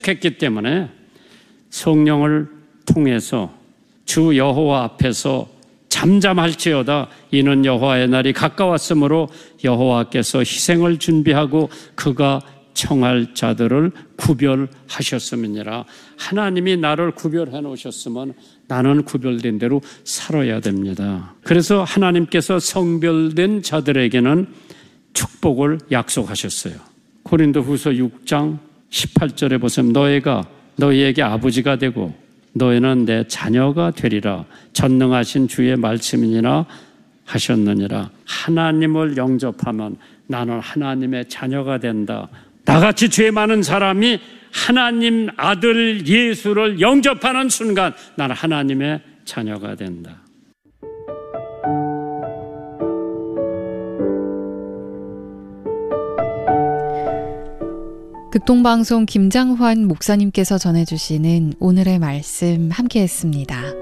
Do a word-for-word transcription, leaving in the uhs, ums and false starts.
했기 때문에 성령을 통해서 주 여호와 앞에서 잠잠할지어다 이는 여호와의 날이 가까웠으므로 여호와께서 희생을 준비하고 그가 청할 자들을 구별하셨음이니라. 하나님이 나를 구별해 놓으셨으면 나는 구별된 대로 살아야 됩니다. 그래서 하나님께서 성별된 자들에게는 축복을 약속하셨어요. 고린도후서 육 장 십팔 절에 보시면 너희가 너희에게 아버지가 되고 너희는 내 자녀가 되리라. 전능하신 주의 말씀이니라 하셨느니라. 하나님을 영접하면 나는 하나님의 자녀가 된다. 나같이 죄 많은 사람이 하나님 아들 예수를 영접하는 순간 나는 하나님의 자녀가 된다. 극동방송 김장환 목사님께서 전해주시는 오늘의 말씀 함께했습니다.